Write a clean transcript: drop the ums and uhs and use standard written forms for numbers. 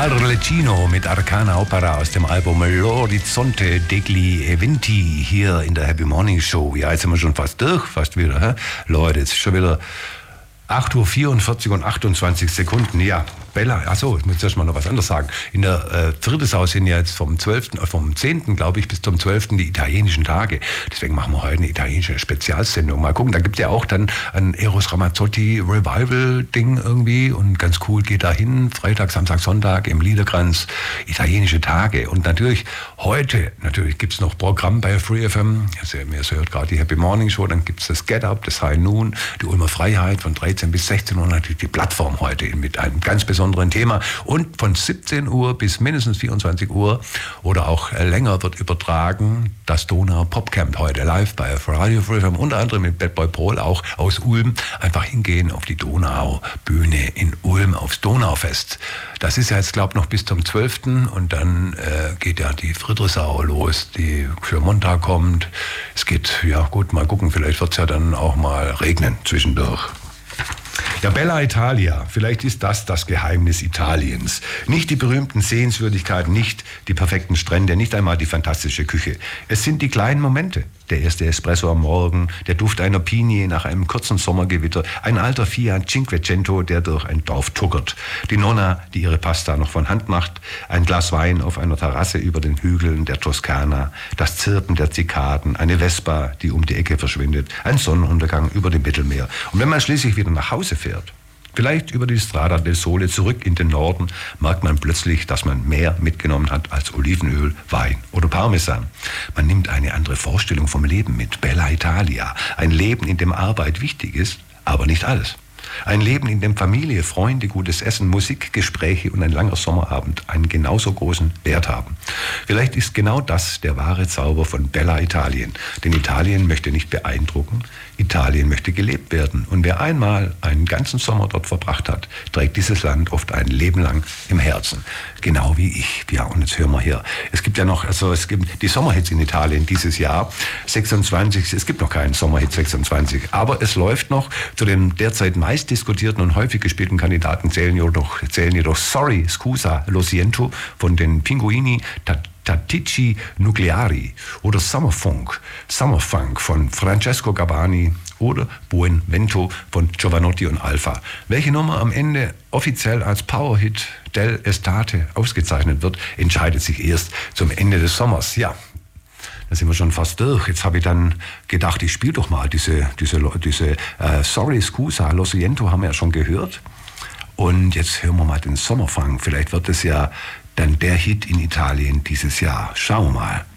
Arlecchino mit Arcana Opera aus dem Album L'Orizzonte degli Eventi hier in der Happy Morning Show. Ja, jetzt sind wir schon fast durch, fast wieder. Hä? Leute, jetzt ist schon wieder 8:44 und 28 Sekunden. Ja, Bella, achso, ich muss erst mal noch was anderes sagen. In der Friedrichsau sind ja jetzt vom 10. glaube ich, bis zum 12. die italienischen Tage. Deswegen machen wir heute eine italienische Spezialsendung. Mal gucken, da gibt es ja auch dann ein Eros Ramazzotti Revival-Ding irgendwie und ganz cool geht da hin, Freitag, Samstag, Sonntag im Liederkranz, italienische Tage. Und natürlich gibt es noch Programm bei Free FM. Also, ihr hört gerade die Happy Morning Show, dann gibt es das Get Up, das High Noon, die Ulmer Freiheit von 13 bis 16 Uhr, natürlich die Plattform heute mit einem ganz besonderen Thema. Und von 17 Uhr bis mindestens 24 Uhr oder auch länger wird übertragen das Donau Popcamp heute live bei Radio Free FM, unter anderem mit Bad Boy Paul, auch aus Ulm. Einfach hingehen auf die Donaubühne in Ulm aufs Donaufest. Das ist ja jetzt, glaube ich, noch bis zum 12. Und dann geht ja die Friedrichsau los, die für Montag kommt. Es geht, ja gut, mal gucken, vielleicht wird es ja dann auch mal regnen zwischendurch. Ja, Bella Italia, vielleicht ist das Geheimnis Italiens. Nicht die berühmten Sehenswürdigkeiten, nicht die perfekten Strände, nicht einmal die fantastische Küche. Es sind die kleinen Momente. Der erste Espresso am Morgen, der Duft einer Pinie nach einem kurzen Sommergewitter, ein alter Fiat Cinquecento, der durch ein Dorf tuckert, die Nonna, die ihre Pasta noch von Hand macht, ein Glas Wein auf einer Terrasse über den Hügeln der Toskana, das Zirpen der Zikaden, eine Vespa, die um die Ecke verschwindet, ein Sonnenuntergang über dem Mittelmeer. Und wenn man schließlich wieder nach Hause fährt, vielleicht über die Strada del Sole zurück in den Norden, merkt man plötzlich, dass man mehr mitgenommen hat als Olivenöl, Wein oder Parmesan. Man nimmt eine andere Vorstellung vom Leben mit. Bella Italia. Ein Leben, in dem Arbeit wichtig ist, aber nicht alles. Ein Leben, in dem Familie, Freunde, gutes Essen, Musik, Gespräche und ein langer Sommerabend einen genauso großen Wert haben. Vielleicht ist genau das der wahre Zauber von Bella Italien. Denn Italien möchte nicht beeindrucken, Italien möchte gelebt werden. Und wer einmal einen ganzen Sommer dort verbracht hat, trägt dieses Land oft ein Leben lang im Herzen. Genau wie ich. Ja, und jetzt hören wir hier. Es gibt ja noch, es gibt die Sommerhits in Italien dieses Jahr. 26, es gibt noch keinen Sommerhit 26. Aber es läuft noch. Zu den derzeit meist diskutierten und häufig gespielten Kandidaten zählen jedoch Sorry, Scusa, Lo Siento von den Pinguini, Tattici Nucleari oder Summerfunk von Francesco Gabbani oder Buen Vento von Giovanotti und Alfa. Welche Nummer am Ende offiziell als Powerhit dell'Estate ausgezeichnet wird, entscheidet sich erst zum Ende des Sommers. Ja, da sind wir schon fast durch. Jetzt habe ich dann gedacht, ich spiele doch mal diese Sorry, Scusa, Lo Siento haben wir ja schon gehört. Und jetzt hören wir mal den Sommerfunk. Vielleicht wird es ja dann der Hit in Italien dieses Jahr. Schauen wir mal.